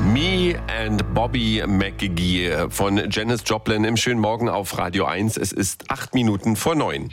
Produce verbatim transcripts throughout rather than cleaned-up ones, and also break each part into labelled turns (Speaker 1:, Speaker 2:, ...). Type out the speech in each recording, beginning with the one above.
Speaker 1: Me and Bobby McGee von Janis Joplin im schönen Morgen auf Radio eins. Es ist acht Minuten vor neun.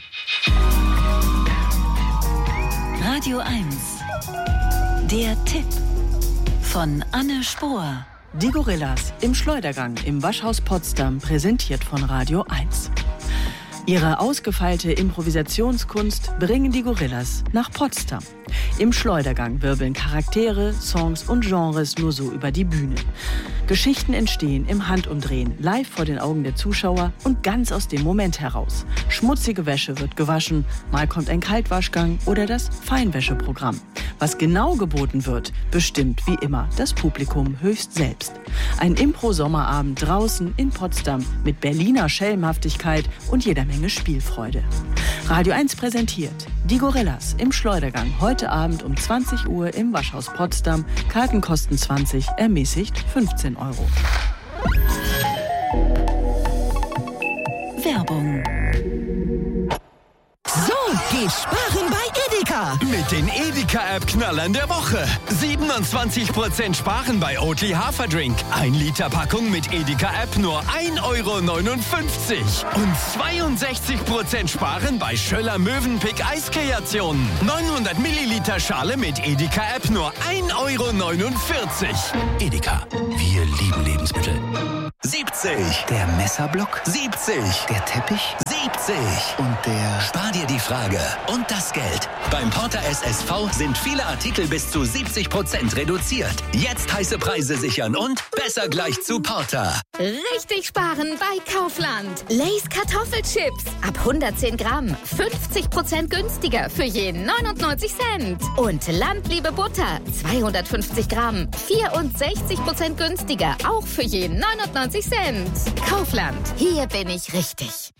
Speaker 2: Radio eins. Der Tipp von Anne Spohr.
Speaker 3: Die Gorillas im Schleudergang im Waschhaus Potsdam, präsentiert von Radio eins. Ihre ausgefeilte Improvisationskunst bringen die Gorillas nach Potsdam. Im Schleudergang wirbeln Charaktere, Songs und Genres nur so über die Bühne. Geschichten entstehen im Handumdrehen, live vor den Augen der Zuschauer und ganz aus dem Moment heraus. Schmutzige Wäsche wird gewaschen, mal kommt ein Kaltwaschgang oder das Feinwäscheprogramm. Was genau geboten wird, bestimmt wie immer das Publikum höchst selbst. Ein Impro-Sommerabend draußen in Potsdam mit Berliner Schelmhaftigkeit und jeder Menge Spielfreude. Radio eins präsentiert Die Gorillas im Schleudergang heute Abend um zwanzig Uhr im Waschhaus Potsdam. Karten kosten zwanzig, ermäßigt fünfzehn Euro.
Speaker 2: Werbung.
Speaker 4: So geht sparen bei Edeka. Mit den Edeka-App-Knallern der Woche. siebenundzwanzig Prozent sparen bei Oatly Haferdrink. Ein Liter Packung mit Edeka-App nur ein Euro neunundfünfzig. Und zweiundsechzig Prozent sparen bei Schöller Mövenpick Eiskreationen. neunhundert Milliliter Schale mit Edeka-App nur ein Euro neunundvierzig. Edeka, wir lieben Lebensmittel. siebzig. Der Messerblock. siebzig. Der Teppich. siebzig. Und der... Spar dir die Frage und das Geld. Beim Porter S S V sind viele Artikel bis zu siebzig Prozent reduziert. Jetzt heiße Preise sichern und besser gleich zu Porter.
Speaker 5: Richtig sparen bei Kaufland. Lay's Kartoffelchips. Ab hundertzehn Gramm. fünfzig Prozent günstiger für je neunundneunzig Cent. Und Landliebe Butter. zweihundertfünfzig Gramm. vierundsechzig Prozent günstiger. Auch für je neunundneunzig Cent. Kaufland. Hier bin ich richtig.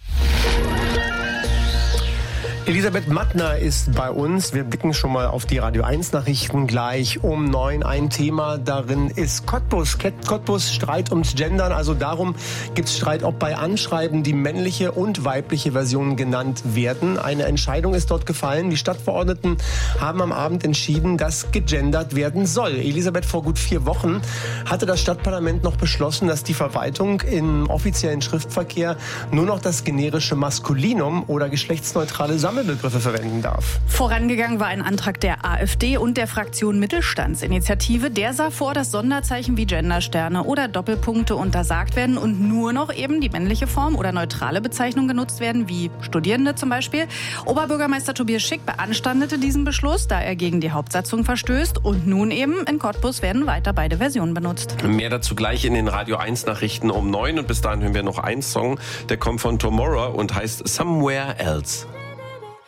Speaker 6: Elisabeth Mattner ist bei uns. Wir blicken schon mal auf die Radio eins Nachrichten gleich um neun. Ein Thema darin ist Cottbus. Cottbus, Streit ums Gendern. Also darum gibt es Streit, ob bei Anschreiben die männliche und weibliche Version genannt werden. Eine Entscheidung ist dort gefallen. Die Stadtverordneten haben am Abend entschieden, dass gegendert werden soll. Elisabeth, vor gut vier Wochen hatte das Stadtparlament noch beschlossen, dass die Verwaltung im offiziellen Schriftverkehr nur noch das generische Maskulinum oder geschlechtsneutrale Sammel Begriffe verwenden darf.
Speaker 7: Vorangegangen war ein Antrag der AfD und der Fraktion Mittelstandsinitiative. Der sah vor, dass Sonderzeichen wie Gendersterne oder Doppelpunkte untersagt werden und nur noch eben die männliche Form oder neutrale Bezeichnung genutzt werden, wie Studierende zum Beispiel. Oberbürgermeister Tobias Schick beanstandete diesen Beschluss, da er gegen die Hauptsatzung verstößt. Und nun eben in Cottbus werden weiter beide Versionen benutzt.
Speaker 1: Mehr dazu gleich in den Radio eins Nachrichten um neun. Und bis dahin hören wir noch einen Song, der kommt von Tomorrow und heißt Somewhere Else.